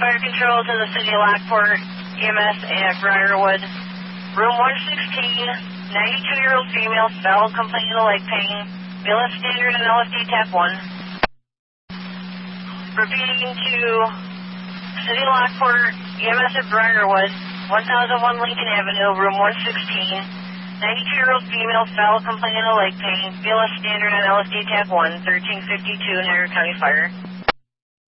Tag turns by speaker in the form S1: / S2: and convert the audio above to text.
S1: fire control to the city of Lockport, EMS at Briarwood. Room 116, 92-year-old female, fell complaining of leg pain. BLS standard and LFD tap 1. Repeating to city of Lockport, EMS at Briarwood, 1001 Lincoln Avenue, room 116. 92-year-old female, fell complaining of leg pain. BLS standard and LFD tap 1, 1352 Niagara County Fire.